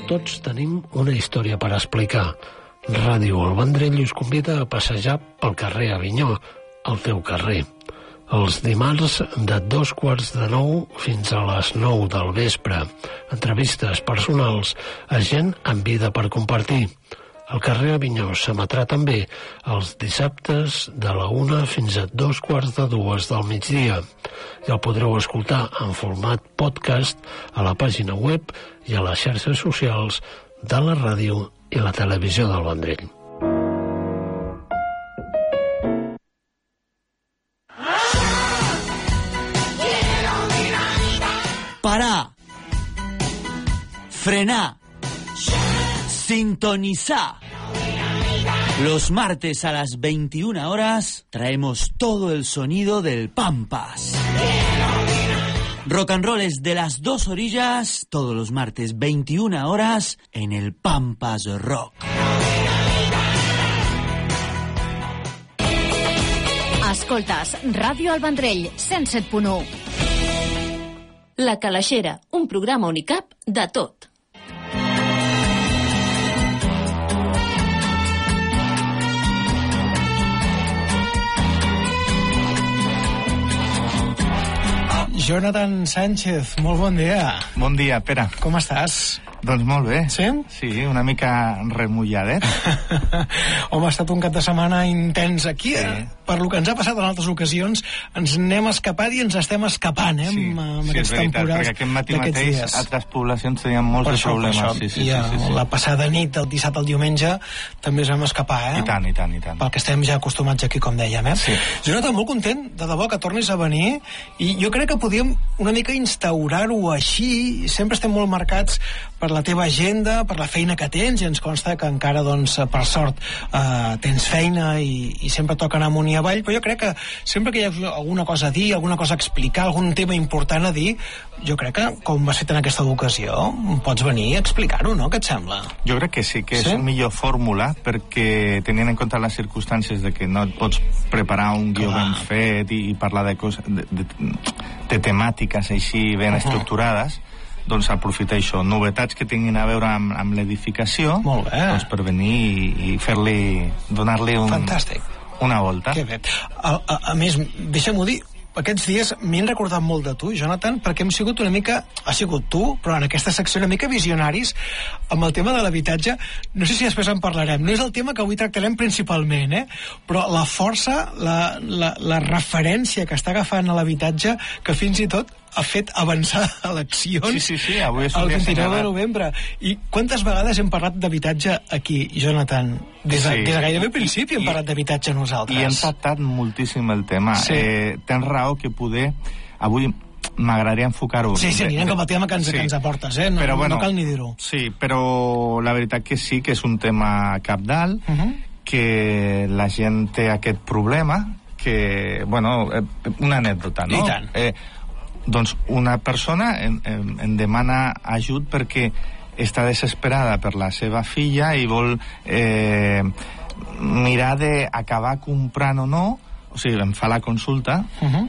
Tots tenim una història per explicar. Ràdio El Vendrell us convida a passejar pel carrer Avinyó, el teu carrer. Els dimarts de 8:45 fins a les 9 del vespre. Entrevistes personals a gent amb vida per compartir. El carrer Avinyó s'emetrà també els dissabtes de la 1 fins a 2:45 del migdia. I el podreu escoltar en format podcast a la pàgina web i a les xarxes socials de la ràdio i la televisió del Vendrell. Parar, frenar, sintonizar. Los martes a las 21 horas traemos todo el sonido del Pampas. Rock and roll es de las dos orillas, todos los martes 21 horas en el Pampas Rock. Escoltes Ràdio El Vendrell, 107.1. La Calaixera, un programa Unicap de tot. Jonathan Sánchez, molt bon dia. Bon dia, Pere. Com estàs? Doncs molt bé. Sí? Sí, una mica remullat, Home, ha estat un cap de setmana intens aquí. Sí. Per lo que ens ha passat en altres ocasions, ens n'hem escapat i ens estem escapant, Sí, amb sí, aquests és veritat, temporals perquè aquest matí d'aquests mateix dies. altres poblacions tenien molts de problemes. I la passada nit, del dissabte al diumenge, també ens vam escapar, I tant, i tant, i tant. Pel que estem ja acostumats aquí, com dèiem, Sí. Jonathan, molt content, de debò, que tornis a venir, i jo crec que podíem una mica instaurar-ho així. Sempre estem molt marcats per la teva agenda, per la feina que tens, i ens consta que encara, doncs, per sort, tens feina i sempre toca anar amunt i avall, però jo crec que sempre que hi ha alguna cosa a dir, alguna cosa a explicar, algun tema important a dir, jo crec que, com vas fet en aquesta ocasió, pots venir a explicar-ho, no? Què et sembla? Jo crec que sí, que és millor fórmula, perquè tenint en compte les circumstàncies de que no et pots preparar un guió ben fet i parlar de coses, de temàtiques així ben estructurades, doncs aprofitar això, novetats que tinguin a veure amb l'edificació, doncs per venir i fer-li, donar-li una volta. Que bé. A més, deixa'm-ho dir, aquests dies m'he recordat molt de tu, Jonathan, perquè hem sigut una mica, ha sigut tu, però en aquesta secció una mica visionaris amb el tema de l'habitatge. No sé si després en parlarem, no és el tema que avui tractarem principalment, però la força, la referència que està agafant a l'habitatge, que fins i tot ha fet avançar eleccions sí, avui és un el dia 29 de novembre. I quantes vegades hem parlat d'habitatge aquí, Jonathan? Des de gairebé principi hem parlat d'habitatge nosaltres. I hem tractat moltíssim el tema. Tens raó que poder... Avui m'agradaria enfocar-ho. Sí, anirem cap al tema que ens aportes, no cal ni dir-ho. Sí, però la veritat que sí, que és un tema cabdal, que la gent té aquest problema, que, una anècdota, no? I tant. Doncs una persona em demana ajut perquè està desesperada per la seva filla i vol mirar d'acabar comprant o no, o sigui, em fa la consulta,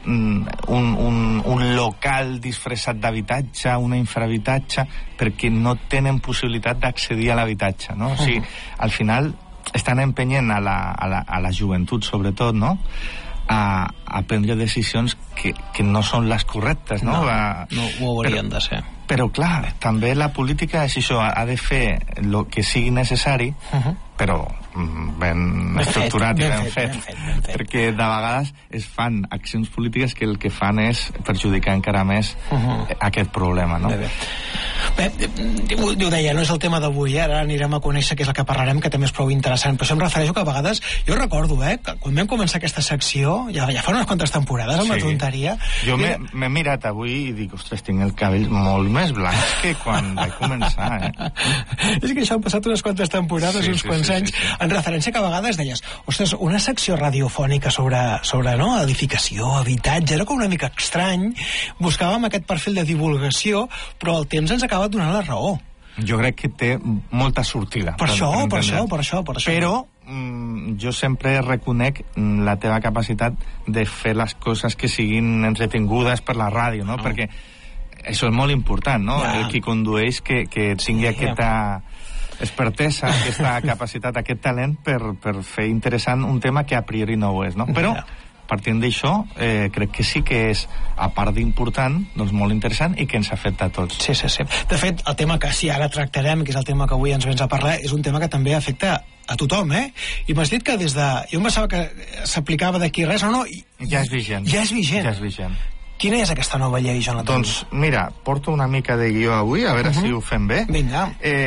un local disfressat d'habitatge, un infrahabitatge, perquè no tenen possibilitat d'accedir a l'habitatge, no? O sigui, al final estan empenyent a la joventut, sobretot, no?, a prendre decisions que no són les correctes, no? No ho haurien de ser. Però, clar, també la política és això, ha de fer el que sigui necessari, però ben estructurat i ben fet. Perquè de vegades es fan accions polítiques que el que fan és perjudicar encara més aquest problema, no? Bé, ho deia, no és el tema d'avui, ara anirem a conèixer què és el que parlarem, que també és prou interessant, però això em refereixo que a vegades, jo recordo, que quan vam començar aquesta secció, ja fa unes quantes temporades amb la tonteria... Jo m'he mirat avui i dic, ostres, tinc el cabell molt més blanc que quan vaig començar, És que això han passat unes quantes temporades i uns quants anys, en referència que a vegades deies, ostres, una secció radiofònica sobre no, edificació, habitatge, era com una mica estrany, buscàvem aquest perfil de divulgació, però el temps ens acaba donant la raó. Jo crec que té molta sortida. Per això. Però jo sempre reconec la teva capacitat de fer les coses que siguin entretingudes per la ràdio, no? Perquè això és molt important, no? Ja. Qui condueix que tingui aquesta expertesa, aquesta capacitat, aquest talent per fer interessant un tema que a priori no ho és, no? Però partint d'això, crec que sí que és, a part d'important, doncs molt interessant i que ens afecta a tots. Sí. De fet, el tema que sí ara tractarem, que és el tema que avui ens vens a parlar, és un tema que també afecta a tothom, I m'has dit que des de... Jo em pensava que s'aplicava d'aquí res, no? Ja és vigent. Ja és vigent. Quina és aquesta nova llei, Jonathan? Doncs, mira, porto una mica de guió avui, a veure si ho fem bé. Vinga.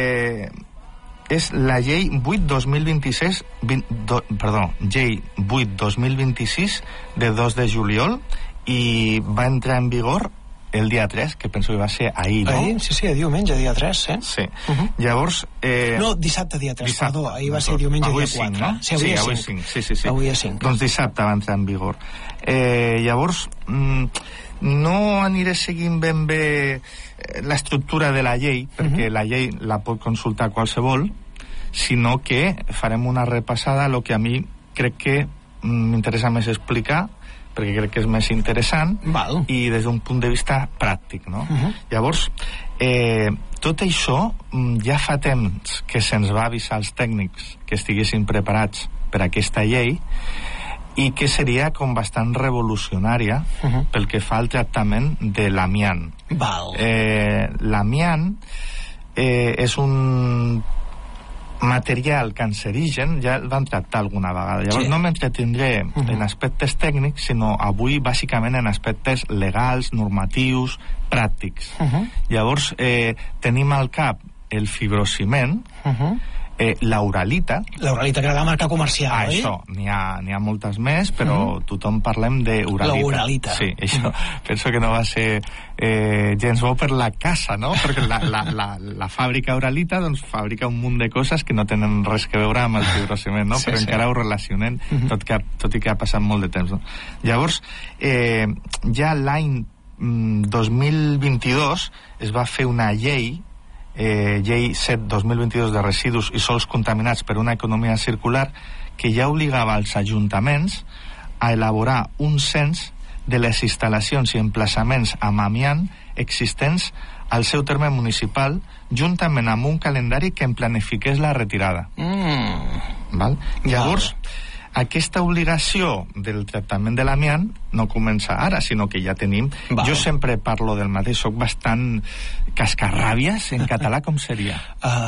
És la llei 8-2026, llei 8-2026 de 2 de juliol i va entrar en vigor el dia 3, que penso que va ser ahir, no? Ahir, sí, diumenge, dia 3, Sí. Llavors... No, dissabte, dia 3, perdó. Ahir va ser diumenge, dia 4. 5, no? Sí, avui 5. Sí. Avui és 5. Doncs dissabte va entrar en vigor. Llavors, no aniré seguint ben bé l'estructura de la llei, perquè la llei la pot consultar qualsevol, sinó que farem una repassada a lo que a mi crec que m'interessa més explicar, perquè crec que és més interessant. Val. I des d'un punt de vista pràctic, no? Llavors, tot això ja fa temps que se'ns va avisar als tècnics que estiguessin preparats per aquesta llei i que seria com bastant revolucionària pel que fa al tractament de l'amiant. L'amiant és un material cancerigen, ja el van tractar alguna vegada. Llavors no m'entretindré en aspectes tècnics, sinó avui bàsicament en aspectes legals, normatius, pràctics. Llavors tenim al cap el fibrociment, l'uralita, que era la marca comercial, oi? Això, n'hi ha moltes més, però tothom parlem d'uralita. L'uralita. Sí, això penso que no va ser gens bo per la casa, no? Perquè la fàbrica uralita doncs fabrica un munt de coses que no tenen res que veure amb el fibrociment, no? Però encara ho relacionem, tot i que ha passat molt de temps, no? Llavors, ja l'any 2022 es va fer una llei, llei 7-2022 de residus i sòls contaminats per una economia circular, que ja obligava als ajuntaments a elaborar un cens de les instal·lacions i emplaçaments amb amiant existents al seu terme municipal, juntament amb un calendari que en planifiqués la retirada. Val? Llavors, aquesta obligació del tractament de l'amiant no comença ara, sinó que ja tenim... Jo sempre parlo del mateix, soc bastant cascarràbies. En català com seria?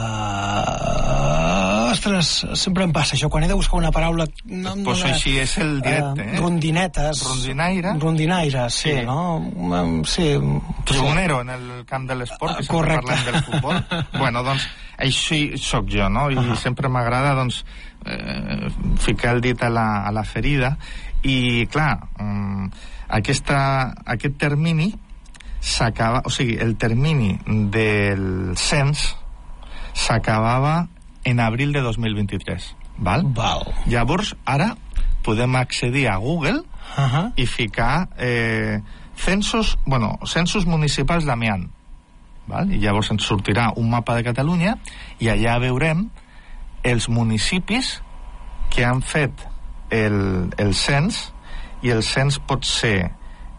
Ostres, sempre em passa això, quan he de buscar una paraula... Pues així és el directe, Rondinetes. Rondinaire, sí, no? Sí. Trigonero en el camp de l'esport, que sempre parlem del futbol. Bueno, doncs, així sóc jo, no? I sempre m'agrada, doncs, ficar el dit a la ferida. I clar, aquest termini s'acaba, o sigui, el termini del cens s'acabava en abril de 2023, val? Llavors ara podem accedir a Google i ficar censos municipals d'amiant, val? I llavors ens sortirà un mapa de Catalunya i allà veurem els municipis que han fet el cens, i el cens pot ser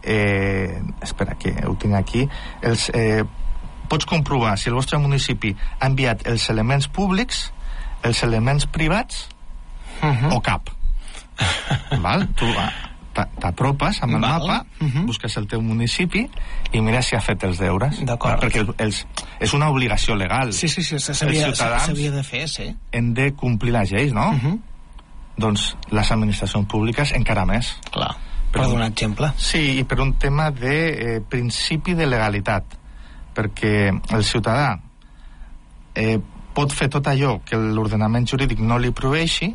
espera que ho tinc aquí, pots comprovar si el vostre municipi ha enviat els elements públics, els elements privats o cap. Val? Tu t'apropes amb el mapa, busques el teu municipi i mira si ha fet els deures. Perquè és una obligació legal. Sí, s'havia de fer, sí. Hem de complir les lleis, no? Doncs les administracions públiques encara més. Clar, per donar exemple. Sí, i per un tema de principi de legalitat, perquè el ciutadà pot fer tot allò que l'ordenament jurídic no li proveeixi,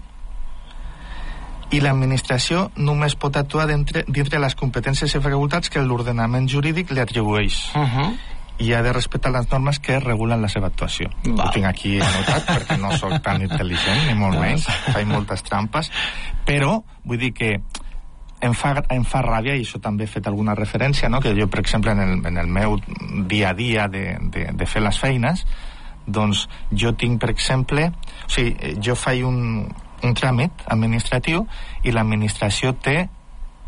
i l'administració només pot actuar dintre les competències i facultats que l'ordenament jurídic li atribueix. I ha de respectar les normes que regulen la seva actuació. Ho tinc aquí anotat perquè no sóc tan intel·ligent, ni molt menys, faig moltes trampes, però vull dir que em fa ràbia, i això també he fet alguna referència, no? Que jo, per exemple, en el meu dia a dia de fer les feines, doncs jo tinc, per exemple, o sigui, jo faig un tràmit administratiu i l'administració té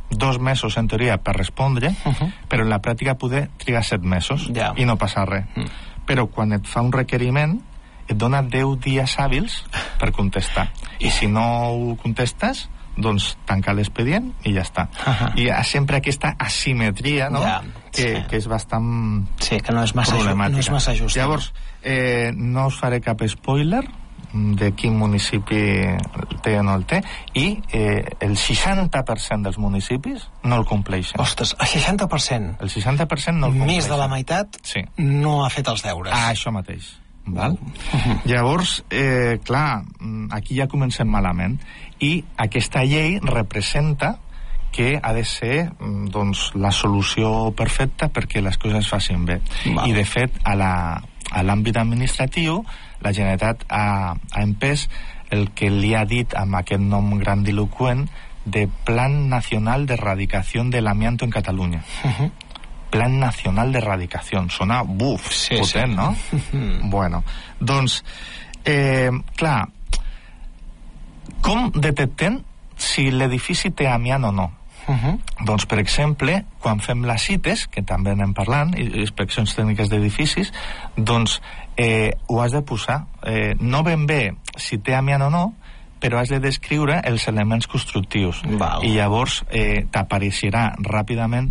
2 mesos, en teoria, per respondre, però en la pràctica poder trigar 7 mesos i no passar res. Però quan et fa un requeriment, et dona 10 dies hàbils per contestar. I si no ho contestes, doncs tancar l'expedient i ja està. I hi ha sempre aquesta asimetria, no? Que és bastant que no és massa problemàtica. No és massa just. Llavors, no us faré cap spoiler de quin municipi té o no el té, i el 60% dels municipis no el compleixen. Ostres, el 60%? El 60% no el compleixen. Més de la meitat no ha fet els deures. Això mateix. Val? Llavors, clar, aquí ja comencem malament, i aquesta llei representa que ha de ser doncs, la solució perfecta perquè les coses es facin bé. I de fet, a l'àmbit administratiu, la Generalitat ha empès el que li ha dit amb aquest nom grandiloqüent de Plan Nacional de Erradicación del Amianto en Catalunya. Plan Nacional de Erradicación. Sona, potent, no? Bueno, doncs, clar, com detectem si l'edifici té amiant o no? Doncs, per exemple, quan fem les CITES, que també anem parlant, inspeccions tècniques d'edificis, doncs ho has de posar. No ben bé si té amiant o no, però has de descriure els elements constructius. I llavors t'apareixerà ràpidament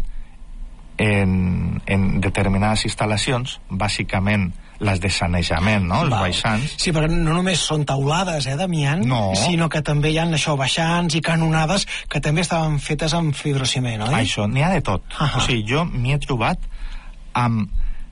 en determinades instal·lacions, bàsicament les de sanejament, no? Els baixants. Sí, però no només són taulades, d'amiant, sinó que també hi ha això, baixants i canonades que també estaven fetes amb fibrociment, oi? Això, n'hi ha de tot. O sigui, jo m'hi he trobat amb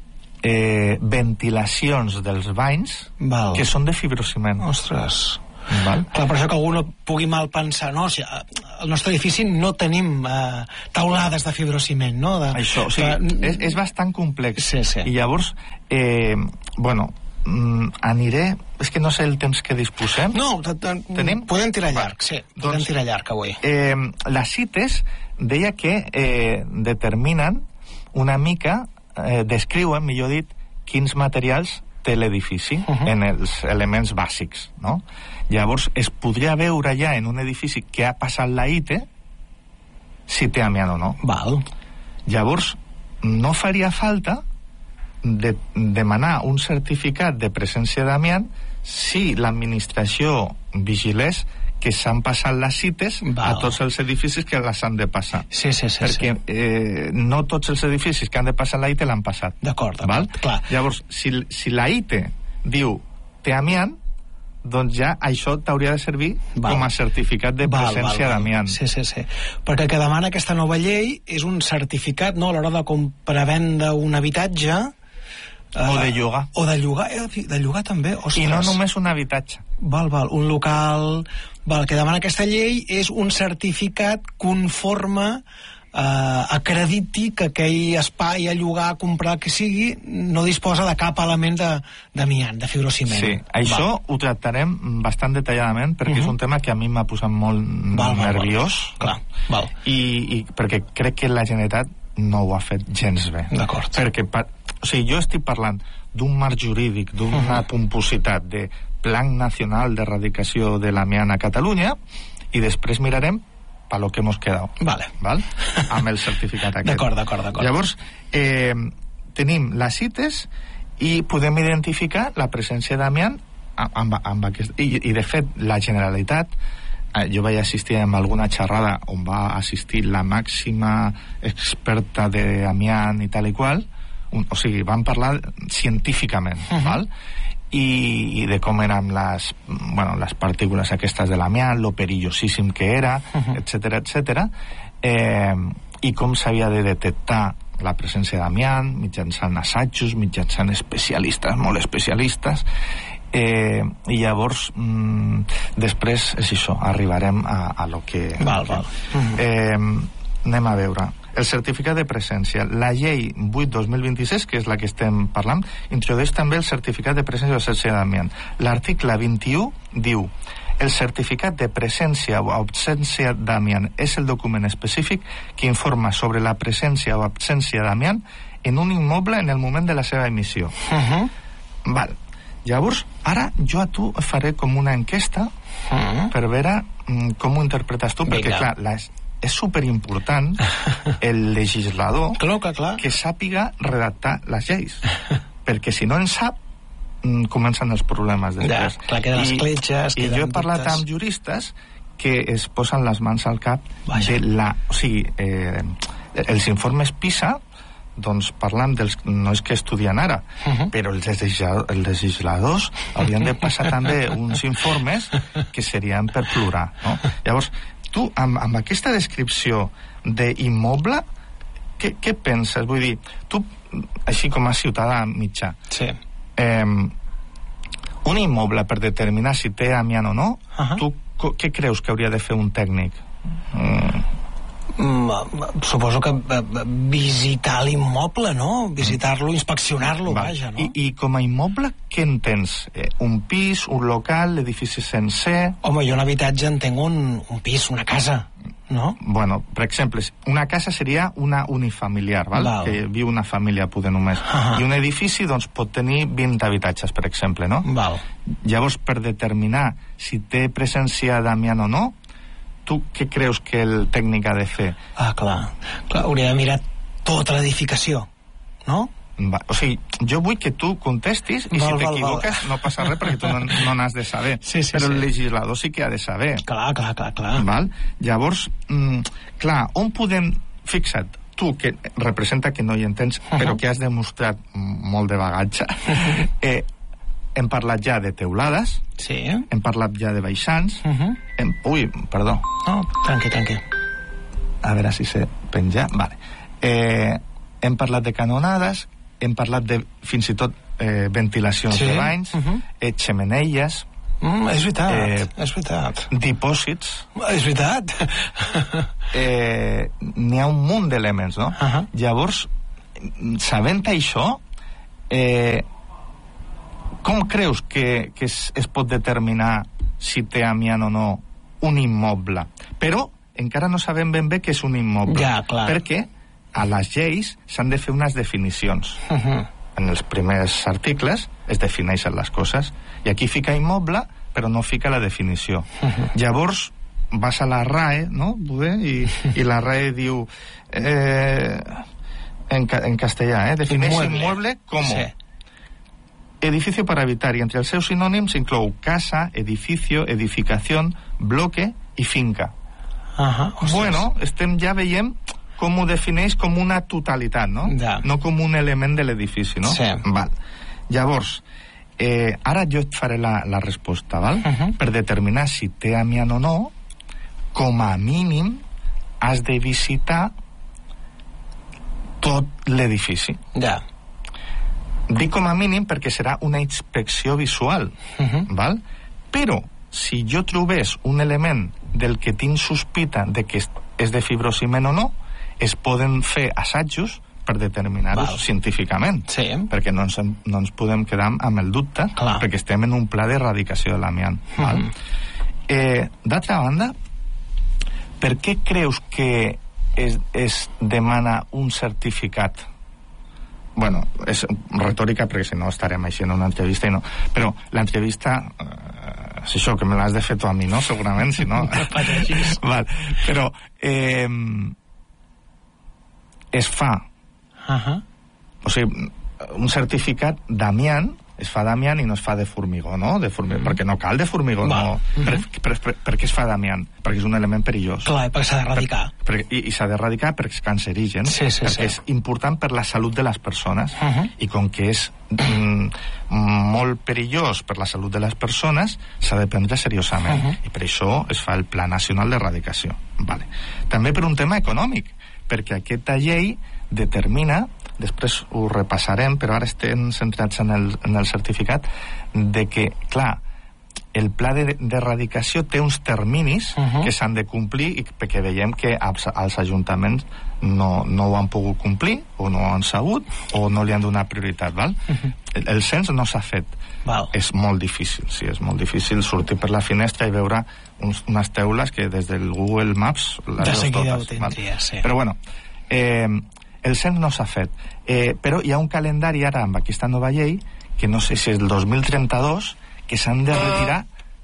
ventilacions dels banys que són de fibrociment. Ostres. Clar, per això que algú no pugui mal pensar, no? O sigui, al nostre edifici no tenim taulades de fibrociment, no? Això, o sigui, és bastant complex. I llavors, bueno, aniré... És que no sé el temps que disposem. No, podem tirar llarg, podem tirar llarg avui. Les CITES deia que determinen una mica, descriuen, millor dit, quins materials té l'edifici en els elements bàsics, no? Llavors es podria veure ja en un edifici que ha passat la ITE si té amiant o no. Llavors no faria falta demanar un certificat de presència d'amiant si l'administració vigilés que s'han passat les CITES a tots els edificis que les han de passar. Perquè no tots els edificis que han de passar la ITE l'han passat. D'acord. Llavors, si la ITE diu té amiant, doncs ja això t'hauria de servir com a certificat de presència d'amiant. Perquè el que demana aquesta nova llei és un certificat, no?, a l'hora de comprar-vendre un habitatge o de llogar. De llogar també, ostres. I no només un habitatge. Un local... El que demana aquesta llei és un certificat conforme acrediti que aquell espai a llogar, a comprar, que sigui, no disposa de cap element d'amiant, de fibrociment. Sí, això ho tractarem bastant detalladament perquè és un tema que a mi m'ha posat molt nerviós. I perquè crec que la Generalitat no ho ha fet gens bé. Perquè o sigui, jo estic parlant d'un marc jurídic, d'una pompositat de Plan Nacional de Erradicació de l'Amiant a Catalunya, i després mirarem per lo que hemos quedado. Amb el certificat aquest. D'acord. Llavors, tenim les CITES i podem identificar la presència d'amiant amb aquest... I de fet, la Generalitat, jo vaig assistir a alguna xerrada on va assistir la màxima experta d'amiant i tal i qual, o sigui, van parlar científicament, i de com eren les partícules aquestes de l'amiant, lo perillosíssim que era, etcètera, i com s'havia de detectar la presència d'amiant mitjançant assajos, mitjançant especialistes, molt especialistes, i llavors després és això, arribarem a lo que... Anem a veure el certificat de presència. La llei 8/2026, que és la que estem parlant, introdueix també el certificat de presència o absència d'amiant. L'article 21 diu: el certificat de presència o absència d'amiant és el document específic que informa sobre la presència o absència d'amiant en un immoble en el moment de la seva emissió. Llavors, ara jo a tu faré com una enquesta per veure com ho interpretes tu, perquè clar, és superimportant el legislador clar. que sàpiga redactar les lleis. Perquè si no en sap, comencen els problemes després. Ja, clar, queden escletxes, I jo he parlat amb juristes que es posen les mans al cap de la... O sigui, els informes PISA, doncs parlen dels nois que estudien ara, però els legisladors haurien de passar també uns informes que serien per plorar, no? Llavors, tu, amb aquesta descripció d'immoble, què penses? Vull dir, tu, així com a ciutadà mitjà, un immoble per determinar si té amiant o no, tu què creus que hauria de fer un tècnic? Suposo que visitar l'immoble, no? Visitar-lo, inspeccionar-lo, vaja, no? I com a immoble, què entens? Un pis, un local, l'edifici sencer? Home, jo un habitatge entenc un pis, una casa, no? Bueno, per exemple, una casa seria una unifamiliar, val? Que viu una família, poder només. I un edifici, doncs, pot tenir 20 habitatges, per exemple, no? Val. Llavors, per determinar si té presència d'amiant o no, tu què creus que el tècnic ha de fer? Clar, hauria de mirar tota l'edificació, no? O sigui, jo vull que tu contestis i si t'equivoques no passa res perquè tu no n'has de saber. Però el legislador sí que ha de saber. Clar. Val? Llavors, clar, on podem... Fixa't, tu que representa que no hi entens, però que has demostrat molt de bagatge, hem parlat ja de teulades, hem parlat ja de baixants, ui, perdó. No, tranqui. A veure si sé penjar. Vale. Hem parlat de canonades, hem parlat de fins i tot ventilacions de banys, xemeneies, és veritat. Dipòsits. És veritat. N'hi ha un munt d'elements, no? Llavors, sabent això, com creus que es pot determinar si té amiant o no un immoble? Però encara no sabem ben bé què és un immoble. Perquè a les lleis s'han de fer unes definicions. En els primers articles es defineixen les coses. I aquí fica immoble, però no fica la definició. Llavors vas a la RAE, no? I la RAE diu en castellà, defineix immoble com edificio para habitar, y entre els seus sinònims inclou casa, edificio, edificación, bloque i finca. Bueno, ja veiem com ho defineix com una totalitat, no? No com un element de l'edifici, no? Val. Llavors, ara jo et faré la resposta, val? Per determinar si té amiant o no, com a mínim has de visitar tot l'edifici. Dic com a mínim perquè serà una inspecció visual, val? Però si jo trobés un element del que tinc sospita de que és de fibrociment o no, es poden fer assajos per determinar-ho científicament, perquè no ens podem quedar amb el dubte, perquè estem en un pla d'erradicació de l'amiant. D'altra banda, per què creus que es demana un certificat? Bueno, és retòrica perquè si no estarem així en una entrevista i no. Però l'entrevista és això, que me l'has de fer tu a mi, no? Segurament, si no... Val. Però es fa o sigui, un certificat d'amiant es fa d'amiant i no es fa de formigó, no? Perquè no cal de formigó, no. Per què es fa d'amiant? Perquè és un element perillós. Clar, perquè s'ha d'erradicar. I s'ha d'erradicar perquè és cancerigen, perquè és important per la salut de les persones, i com que és molt perillós per la salut de les persones, s'ha de prendre seriosament, i per això es fa el Pla Nacional d'Erradicació. També per un tema econòmic, perquè aquesta llei determina, després ho repassarem, però ara estem centrats en el certificat, de que, clar, el pla d'erradicació té uns terminis que s'han de complir i perquè veiem que els ajuntaments no ho han pogut complir o no han sabut o no li han donat prioritat, val? El cens no s'ha fet. És molt difícil, sí, és molt difícil sortir per la finestra i veure unes teules que des del Google Maps de seguida ho tindria, sí. Però bueno, el cens no s'ha fet, però hi ha un calendari ara amb aquesta nova llei que no sé si és el 2032 que s'han de retirar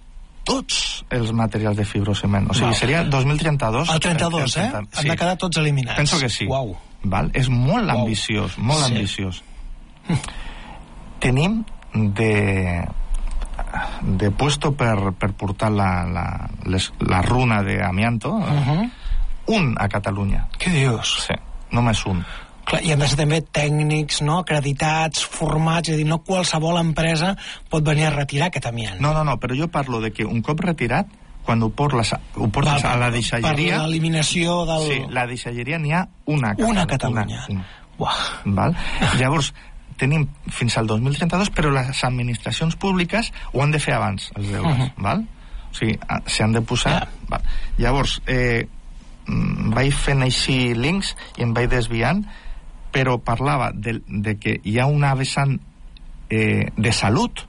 tots els materials de fibrociment. O sigui, seria 2032... El 32, Han de quedar tots eliminats. Penso que sí. Uau. Val? És molt ambiciós, molt ambiciós. Tenim de puesto per portar la runa d'amianto, un a Catalunya. Què dius? Sí, només un. Clar, i han de ser també tècnics, no?, acreditats, formats, és a dir, no qualsevol empresa pot venir a retirar aquest amiant. No, però jo parlo de que un cop retirat, quan ho portes a la deixalleria... Per l'eliminació del... Sí, la deixalleria n'hi ha una a Catalunya. Val? Llavors, tenim fins al 2032, però les administracions públiques ho han de fer abans, els deures, val? O sigui, s'han de posar... Val. Llavors, vaig fent així links i em vaig desviant, però parlava de que hi ha una vessant de salut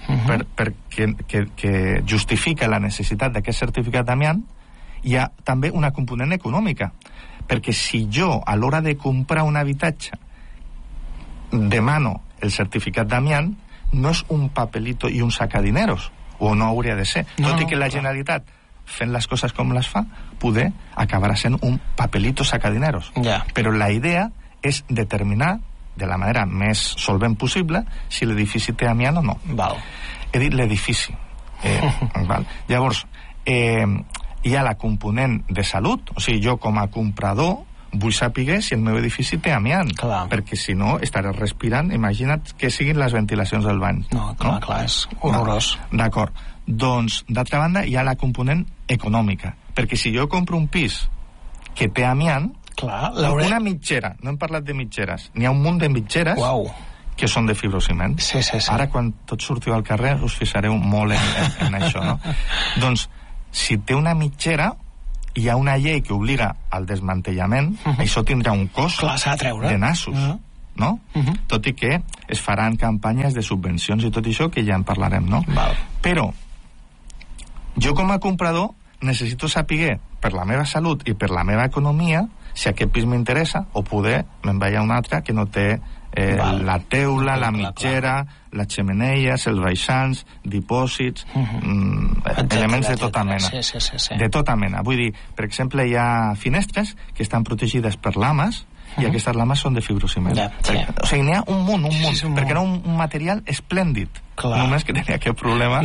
que justifica la necessitat d'aquest certificat d'amiant. Hi ha també una component econòmica, perquè si jo a l'hora de comprar un habitatge demano el certificat d'amiant, no és un papelito i un sacadineros, o no hauria de ser, tot i que la Generalitat, fent les coses com les fa, poder acabarà sent un papelito sacadineros. Però la idea és determinar de la manera més solvent possible si l'edifici té amiant o no. He dit l'edifici. Llavors, hi ha la component de salut, o sigui, jo com a comprador vull saber si el meu edifici té amiant, perquè si no estaré respirant, imagina't que siguin les ventilacions del bany. Clar, és horrorós. D'acord. Doncs, d'altra banda, hi ha la component econòmica, perquè si jo compro un pis que té amiant, una mitgera, no hem parlat de mitgeres, n'hi ha un munt de mitgeres que són de fibrociment. Ara, quan tots sortiu al carrer, us fixareu molt en això, no? Doncs, si té una mitgera, hi ha una llei que obliga al desmantellament, això tindrà un cost de nassos, no? Tot i que es faran campanyes de subvencions i tot això, que ja en parlarem, no? Però, jo com a comprador necessito saber, per la meva salut i per la meva economia, si aquest pis m'interessa, o poder me'n vaig a un altre que no té la teula, la mitgera, les xemeneies, els baixants, dipòsits, elements de tota mena. De tota mena. Vull dir, per exemple, hi ha finestres que estan protegides per lames, i aquestes lames són de fibrociment. O sigui, n'hi ha un munt, perquè era un material esplèndid. Només que tenia aquest problema.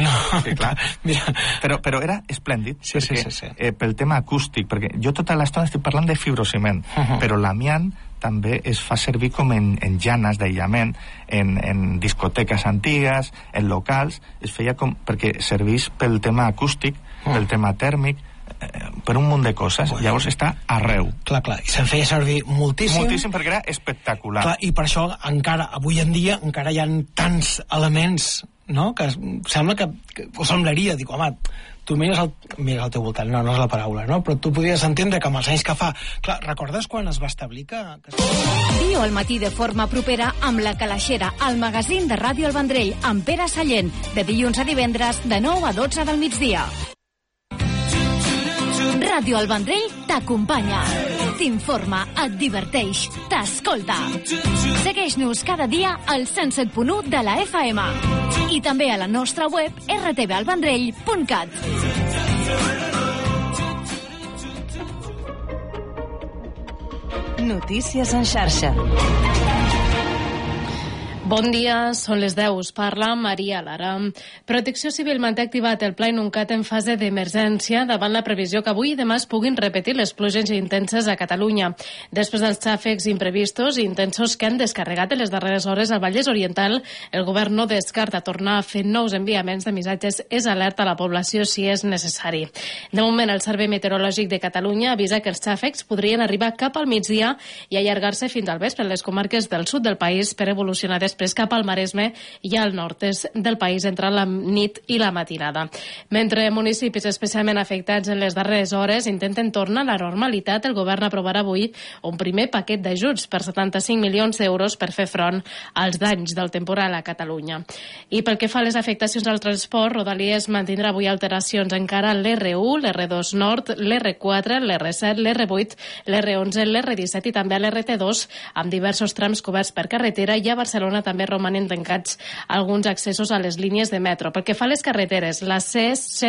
Però era esplèndid, pel tema acústic, perquè jo tota l'estona estic parlant de fibrociment, però l'amiant també es fa servir com en llanes d'aïllament, en discoteques antigues, en locals, es feia com perquè serveix pel tema acústic, pel tema tèrmic, per un munt de coses. Llavors està arreu. I se'n feia servir moltíssim. Moltíssim, perquè era espectacular. I per això encara, avui en dia, encara hi ha tants elements, no?, que sembla que ho semblaria, dic, home, tu mires al teu voltant, no és la paraula, no? Però tu podries entendre que amb els anys que fa... Clar, recordes quan es va establir que... Viu al matí de forma propera amb La Calaixera, el magazín de Ràdio El Vendrell, amb Pere Sallent, de dilluns a divendres, de 9 a 12 del migdia. Ràdio El Vendrell t'acompanya, t'informa, et diverteix, t'escolta. Segueix-nos cada dia al 107.1 de la FM i també a la nostra web rtvalvendrell.cat. Notícies en xarxa. Bon dia, són les 10. Us parla Maria Lara. Protecció Civil manté activat el Pla Inuncat en fase d'emergència davant la previsió que avui i demà es puguin repetir les pluges intenses a Catalunya. Després dels xàfecs imprevistos i intensos que han descarregat en les darreres hores al Vallès Oriental, el govern no descarta tornar a fer nous enviaments de missatges és alerta a la població si és necessari. De moment, el Servei Meteorològic de Catalunya avisa que els xàfecs podrien arribar cap al migdia i allargar-se fins al vespre en les comarques del sud del país per evolucionar després cap al Maresme i al nord-est del país entre la nit i la matinada. Mentre municipis especialment afectats en les darreres hores intenten tornar a la normalitat, el govern aprovarà avui un primer paquet d'ajuts per 75 milions d'euros per fer front als danys del temporal a Catalunya. I pel que fa a les afectacions al transport, Rodalies mantindrà avui alteracions encara a l'R1, l'R2 Nord, l'R4, l'R7, l'R8, l'R11, l'R17 i també a l'RT2, amb diversos trams coberts per carretera, i a Barcelona també romanen tancats alguns accessos a les línies de metro. Pel que fa a les carreteres, la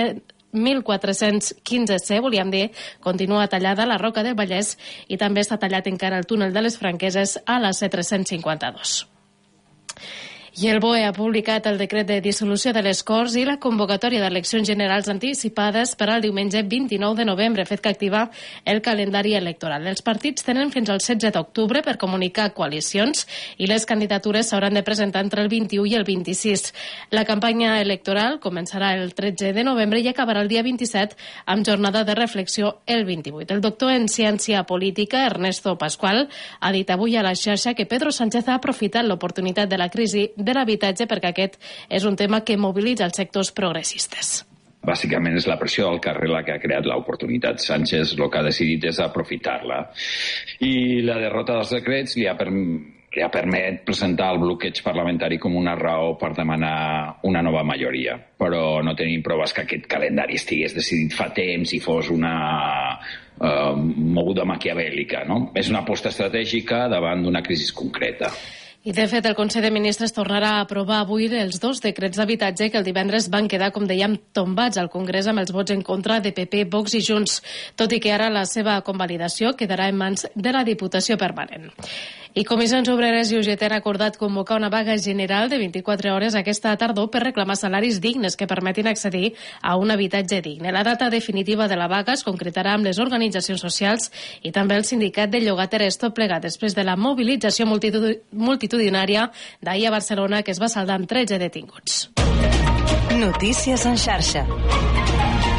1415C, volíem dir, continua tallada la Roca del Vallès i també està tallat encara el túnel de les Franqueses a la C352. I el BOE ha publicat el decret de dissolució de les Corts i la convocatòria d'eleccions generals anticipades per al diumenge 29 de novembre, fet que activa el calendari electoral. Els partits tenen fins al 16 d'octubre per comunicar coalicions i les candidatures s'hauran de presentar entre el 21 i el 26. La campanya electoral començarà el 13 de novembre i acabarà el dia 27 amb jornada de reflexió el 28. El doctor en ciència política, Ernesto Pascual, ha dit avui a la xarxa que Pedro Sánchez ha aprofitat l'oportunitat de la crisi de l'habitatge perquè aquest és un tema que mobilitza els sectors progressistes. Bàsicament és la pressió del carrer la que ha creat l'oportunitat. Sánchez el que ha decidit és aprofitar-la. I la derrota dels decrets li ha permet presentar el bloqueig parlamentari com una raó per demanar una nova majoria. Però no tenim proves que aquest calendari estigués decidit fa temps i fos una moguda maquiavèlica, no? És una aposta estratègica davant d'una crisi concreta. I, de fet, el Consell de Ministres tornarà a aprovar avui els 2 decrets d'habitatge que el divendres van quedar, com dèiem, tombats al Congrés amb els vots en contra de PP, Vox i Junts, tot i que ara la seva convalidació quedarà en mans de la Diputació Permanent. I Comissions Obreres i UGT han acordat convocar una vaga general de 24 hores aquesta tardor per reclamar salaris dignes que permetin accedir a un habitatge digne. La data definitiva de la vaga es concretarà amb les organitzacions socials i també el sindicat de llogateres, tot plegat després de la mobilització multitudinària d'ahir a Barcelona que es va saldar amb 13 detinguts. Notícies en xarxa.